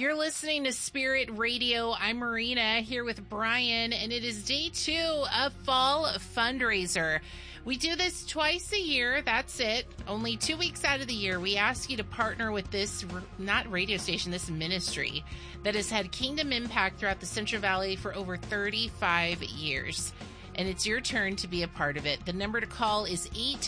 You're listening to Spirit Radio. I'm Marina here with Brian, and it is day 2 of Fall Fundraiser. We do this twice a year. That's it. Only 2 weeks out of the year. We ask you to partner with this, not radio station, this ministry that has had kingdom impact throughout the Central Valley for over 35 years. And it's your turn to be a part of it. The number to call is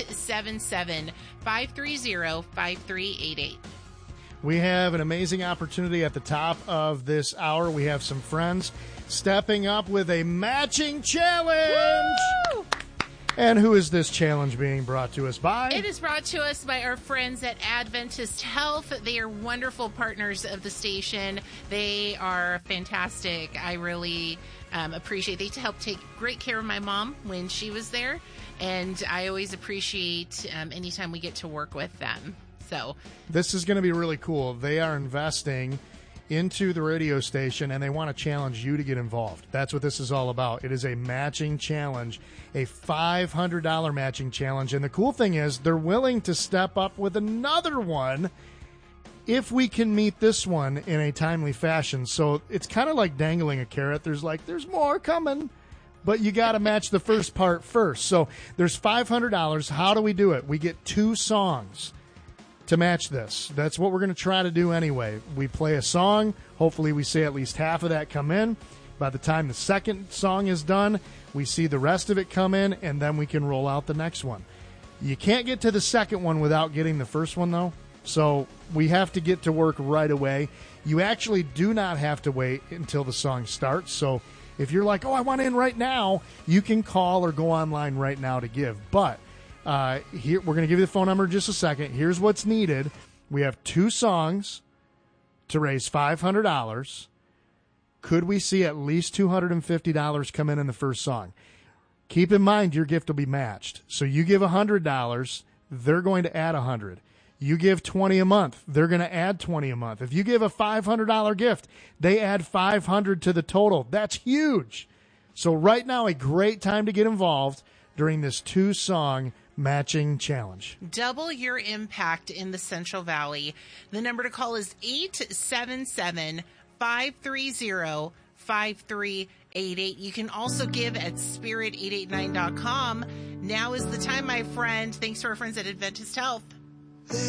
877-530-5388. We have an amazing opportunity at the top of this hour. We have some friends stepping up with a matching challenge. Woo! And who is this challenge being brought to us by? It is brought to us by our friends at Adventist Health. They are wonderful partners of the station. They are fantastic. I really appreciate. They help take great care of my mom when she was there, and I always appreciate anytime we get to work with them. So this is going to be really cool. They are investing into the radio station, and they want to challenge you to get involved. That's what this is all about. It is a matching challenge, a $500 matching challenge. And the cool thing is they're willing to step up with another one if we can meet this one in a timely fashion. So it's kind of like dangling a carrot. There's more coming, but you got to match the first part first. So there's $500. How do we do it? We get 2 songs to match this. That's what we're going to try to do anyway. We play a song. Hopefully we see at least half of that come in. By the time the second song is done, we see the rest of it come in, and then we can roll out the next one. You can't get to the second one without getting the first one, though. So we have to get to work right away. You actually do not have to wait until the song starts. So if you're like, oh, I want in right now, you can call or go online right now to give. But here, we're going to give you the phone number in just a second. Here's what's needed. We have 2 songs to raise $500. Could we see at least $250 come in the first song? Keep in mind your gift will be matched. So you give $100, they're going to add $100. You give $20 a month, they're going to add $20 a month. If you give a $500 gift, they add $500 to the total. That's huge. So right now, a great time to get involved during this 2-song matching challenge. Double your impact in the Central Valley. The number to call is 877-530-5388. You can also give at spirit889.com. Now is the time, my friend. Thanks to our friends at Adventist Health.